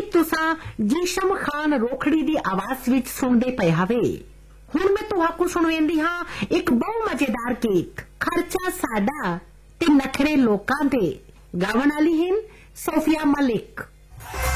तुसां जीशम खान रोखड़ी दी आवाज विच सुनदे पए हवे। हुण मैं तुहाकू सुणवेंदी हां एक बहु मजेदार गीत, खर्चा साडा ते नखरे लोकां दे। गावण वाली हिन सोफिया मलिक।